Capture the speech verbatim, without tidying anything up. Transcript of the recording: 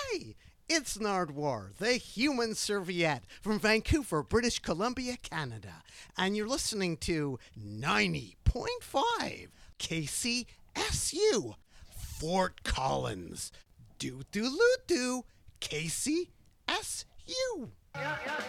Hey, it's Nardwar, the human serviette from Vancouver, British Columbia, Canada. And you're listening to ninety point five K C S U, Fort Collins. Do do do do K C S U.